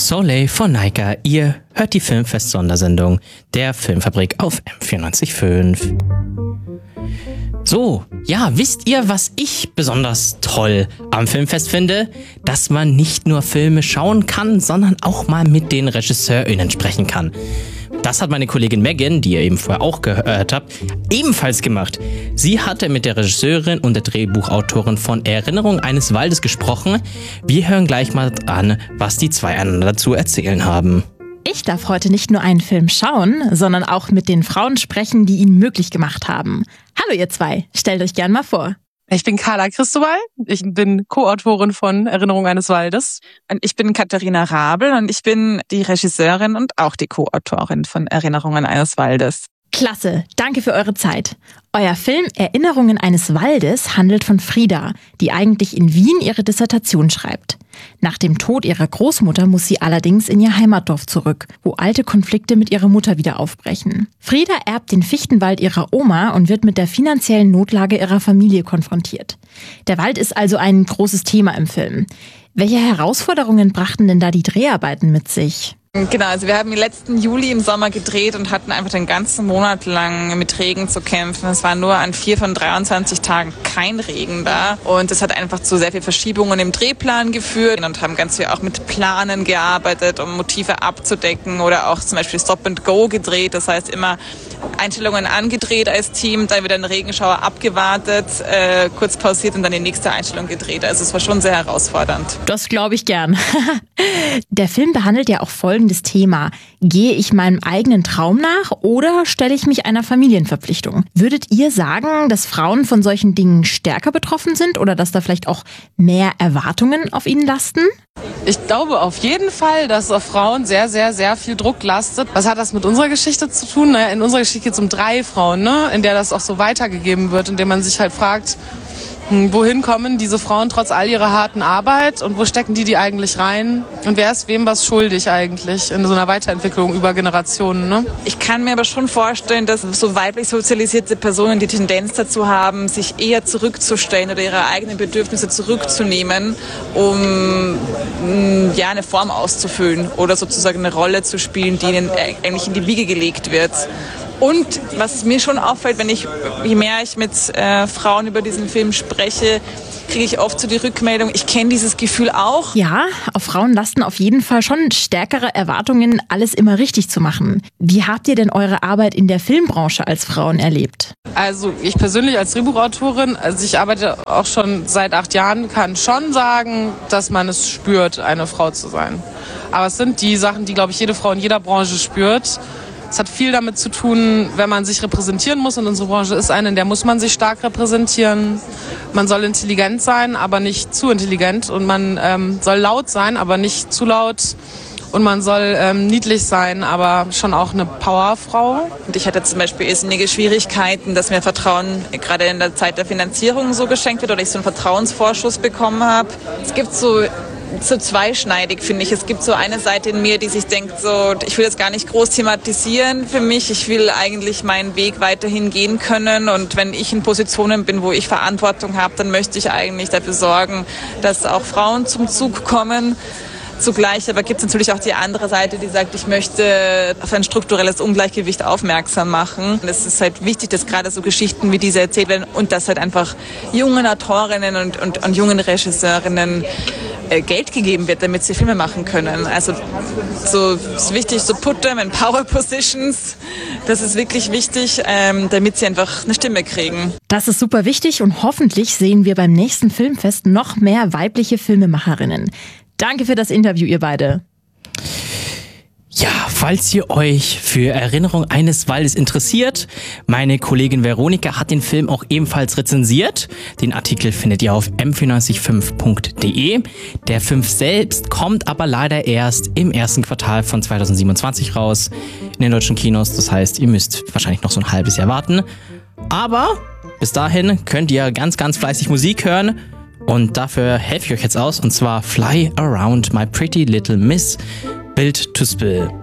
Soleil von Naika. Ihr hört die Filmfest-Sondersendung der Filmfabrik auf M94.5. So, ja, wisst ihr, was ich besonders toll am Filmfest finde? Dass man nicht nur Filme schauen kann, sondern auch mal mit den RegisseurInnen sprechen kann. Das hat meine Kollegin Megan, die ihr eben vorher auch gehört habt, ebenfalls gemacht. Sie hatte mit der Regisseurin und der Drehbuchautorin von Erinnerung eines Waldes gesprochen. Wir hören gleich mal an, was die zwei einander dazu erzählen haben. Ich darf heute nicht nur einen Film schauen, sondern auch mit den Frauen sprechen, die ihn möglich gemacht haben. Hallo ihr zwei, stellt euch gern mal vor. Ich bin Carla Christobal, ich bin Co-Autorin von Erinnerung eines Waldes. Und ich bin Katharina Rabel und ich bin die Regisseurin und auch die Co-Autorin von Erinnerungen eines Waldes. Klasse, danke für eure Zeit. Euer Film Erinnerungen eines Waldes handelt von Frida, die eigentlich in Wien ihre Dissertation schreibt. Nach dem Tod ihrer Großmutter muss sie allerdings in ihr Heimatdorf zurück, wo alte Konflikte mit ihrer Mutter wieder aufbrechen. Frida erbt den Fichtenwald ihrer Oma und wird mit der finanziellen Notlage ihrer Familie konfrontiert. Der Wald ist also ein großes Thema im Film. Welche Herausforderungen brachten denn da die Dreharbeiten mit sich? Genau, also wir haben im letzten Juli im Sommer gedreht und hatten einfach den ganzen Monat lang mit Regen zu kämpfen. Es war nur an 4 von 23 Tagen kein Regen da und das hat einfach zu sehr viel Verschiebungen im Drehplan geführt und haben ganz viel auch mit Planen gearbeitet, um Motive abzudecken oder auch zum Beispiel Stop and Go gedreht. Das heißt immer Einstellungen angedreht als Team, dann wieder einen Regenschauer abgewartet, kurz pausiert und dann die nächste Einstellung gedreht. Also es war schon sehr herausfordernd. Das glaube ich gern. Der Film behandelt ja auch folgendes Thema. Gehe ich meinem eigenen Traum nach oder stelle ich mich einer Familienverpflichtung? Würdet ihr sagen, dass Frauen von solchen Dingen stärker betroffen sind oder dass da vielleicht auch mehr Erwartungen auf ihnen lasten? Ich glaube auf jeden Fall, dass auf Frauen sehr, sehr, sehr viel Druck lastet. Was hat das mit unserer Geschichte zu tun? Naja, in unserer Geschichte geht es um 3 Frauen, in der das auch so weitergegeben wird, in der man sich halt fragt, wohin kommen diese Frauen trotz all ihrer harten Arbeit und wo stecken die eigentlich rein? Und wer ist wem was schuldig eigentlich in so einer Weiterentwicklung über Generationen? Ne? Ich kann mir aber schon vorstellen, dass so weiblich sozialisierte Personen die Tendenz dazu haben, sich eher zurückzustellen oder ihre eigenen Bedürfnisse zurückzunehmen, um eine Form auszufüllen oder sozusagen eine Rolle zu spielen, die ihnen eigentlich in die Wiege gelegt wird. Und was mir schon auffällt, je mehr ich mit Frauen über diesen Film spreche, kriege ich oft so die Rückmeldung, ich kenne dieses Gefühl auch. Ja, auf Frauen lasten auf jeden Fall schon stärkere Erwartungen, alles immer richtig zu machen. Wie habt ihr denn eure Arbeit in der Filmbranche als Frauen erlebt? Also ich persönlich als Drehbuchautorin, ich arbeite auch schon seit 8 Jahren, kann schon sagen, dass man es spürt, eine Frau zu sein. Aber es sind die Sachen, die, glaube ich, jede Frau in jeder Branche spürt. Es hat viel damit zu tun, wenn man sich repräsentieren muss. Und unsere Branche ist eine, in der muss man sich stark repräsentieren. Man soll intelligent sein, aber nicht zu intelligent. Und man soll laut sein, aber nicht zu laut. Und man soll niedlich sein, aber schon auch eine Powerfrau. Und ich hatte zum Beispiel irrsinnige Schwierigkeiten, dass mir Vertrauen gerade in der Zeit der Finanzierung so geschenkt wird oder ich so einen Vertrauensvorschuss bekommen habe. Es gibt so zweischneidig, finde ich. Es gibt so eine Seite in mir, die sich denkt, so, ich will das gar nicht groß thematisieren für mich. Ich will eigentlich meinen Weg weiterhin gehen können. Und wenn ich in Positionen bin, wo ich Verantwortung habe, dann möchte ich eigentlich dafür sorgen, dass auch Frauen zum Zug kommen. Zugleich aber gibt es natürlich auch die andere Seite, die sagt, ich möchte auf ein strukturelles Ungleichgewicht aufmerksam machen. Und es ist halt wichtig, dass gerade so Geschichten wie diese erzählt werden und dass halt einfach jungen Autorinnen und jungen Regisseurinnen Geld gegeben wird, damit sie Filme machen können. Also so ist wichtig, so put them in power positions. Das ist wirklich wichtig, damit sie einfach eine Stimme kriegen. Das ist super wichtig und hoffentlich sehen wir beim nächsten Filmfest noch mehr weibliche Filmemacherinnen. Danke für das Interview, ihr beide. Ja, falls ihr euch für Erinnerung eines Waldes interessiert, meine Kollegin Veronika hat den Film auch ebenfalls rezensiert. Den Artikel findet ihr auf m945.de. Der Film selbst kommt aber leider erst im ersten Quartal von 2027 raus in den deutschen Kinos. Das heißt, ihr müsst wahrscheinlich noch so ein halbes Jahr warten. Aber bis dahin könnt ihr ganz, ganz fleißig Musik hören. Und dafür helfe ich euch jetzt aus, und zwar Fly Around My Pretty Little Miss, Built to Spill.